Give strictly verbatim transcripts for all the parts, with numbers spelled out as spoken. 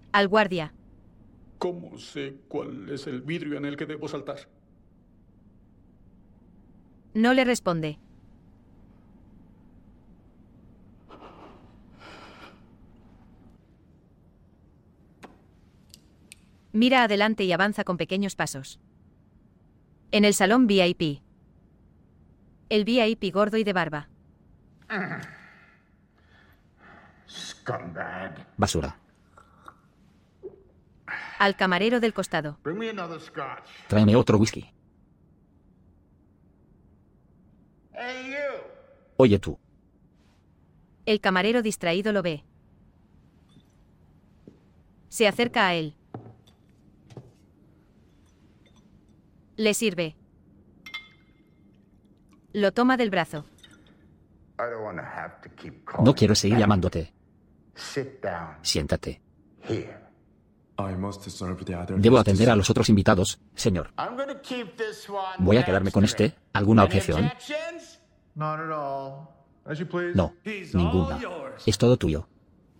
Al guardia. ¿Cómo sé cuál es el vidrio en el que debo saltar? No le responde. Mira adelante y avanza con pequeños pasos. En el salón V I P. El V I P gordo y de barba. Scumbag. Basura. Al camarero del costado. Bring me another scotch. Tráeme otro whisky. Hey, you. Oye tú. El camarero distraído lo ve. Se acerca a él. Le sirve. Lo toma del brazo. I don't want to have to keep calling. No quiero seguir llamándote. Sit down Siéntate. here. Debo atender a los otros invitados, señor. I'm going to keep this one. Voy a quedarme con este. ¿Alguna objeción? Objections? Not at all. As you please. No, ninguna. Es todo tuyo.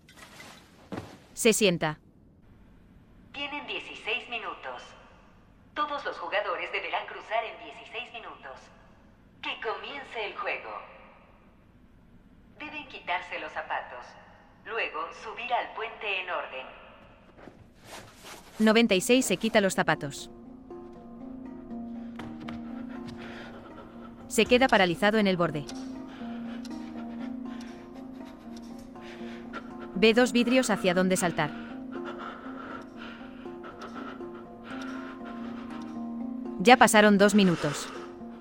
Se sienta. Tienen dieciséis minutos. Todos los jugadores deberán cruzar en dieciséis minutos. Que comience el juego. Deben quitarse los zapatos. Luego subir al puente en orden. noventa y seis se quita los zapatos. Se queda paralizado en el borde. Ve dos vidrios hacia donde saltar. Ya pasaron dos minutos.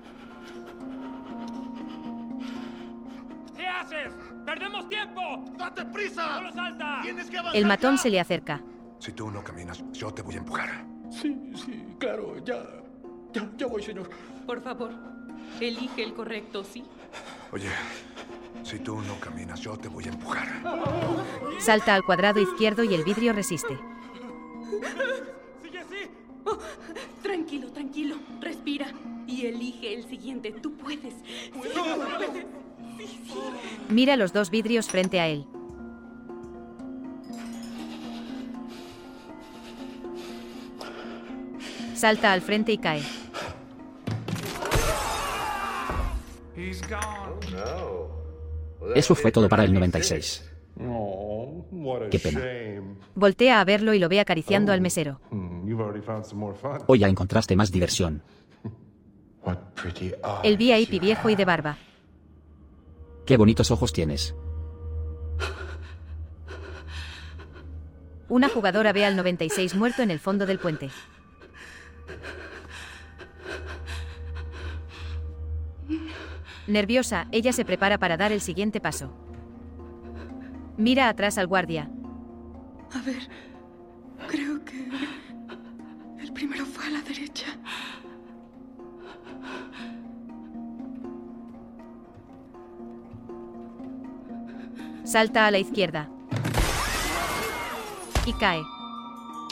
¿Qué haces? ¡Perdemos tiempo! ¡Date prisa! ¡Solo salta! ¡Tienes que avanzar! El matón ya! se le acerca. Si tú no caminas, yo te voy a empujar. Sí, sí, claro, ya. Ya, ya voy, señor. Por favor, elige el correcto, ¿sí? Oye, si tú no caminas, yo te voy a empujar. Salta al cuadrado izquierdo y el vidrio resiste. ¡Sigue así! Oh, tranquilo, tranquilo. Respira y elige el siguiente. Tú puedes. Sí, puedes. Sí, sí. Mira los dos vidrios frente a él. Salta al frente y cae. Eso fue todo para el noventa y seis. Oh, what a Qué pena. shame. Voltea a verlo y lo ve acariciando al mesero. Hmm, you've already found some more fun. Hoy ya encontraste más diversión. What pretty eyes. El V I P you viejo y de barba. Qué bonitos ojos tienes. Una jugadora ve al noventa y seis muerto en el fondo del puente. Nerviosa, ella se prepara para dar el siguiente paso. Mira atrás al guardia. A ver, creo que el primero fue a la derecha. Salta a la izquierda. Y cae.